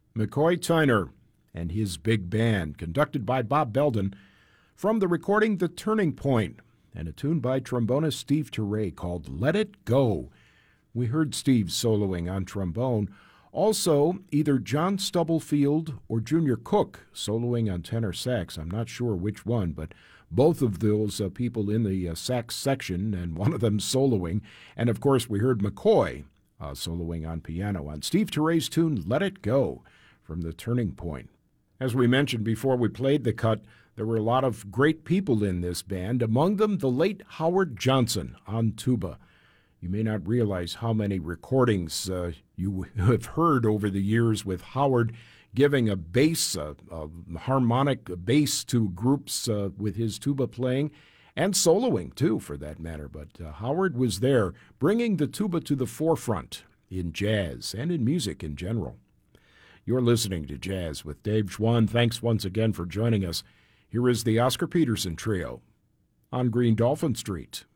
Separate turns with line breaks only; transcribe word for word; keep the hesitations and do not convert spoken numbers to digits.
McCoy Tyner and his big band, conducted by Bob Belden, from the recording The Turning Point, and a tune by trombonist Steve Turre called Let It Go. We heard Steve soloing on trombone. Also, either John Stubblefield or Junior Cook soloing on tenor sax. I'm not sure which one, but both of those uh, people in the uh, sax section, and one of them soloing. And, of course, we heard McCoy uh, soloing on piano on Steve Turre's tune Let It Go from The Turning Point. As we mentioned before we played the cut, there were a lot of great people in this band, among them the late Howard Johnson on tuba. You may not realize how many recordings uh, you have heard over the years with Howard giving a bass, a, a harmonic bass to groups uh, with his tuba playing, and soloing too, for that matter. But uh, Howard was there, bringing the tuba to the forefront in jazz and in music in general. You're listening to Jazz with Dave Schwann. Thanks once again for joining us. Here is the Oscar Peterson Trio on Green Dolphin Street.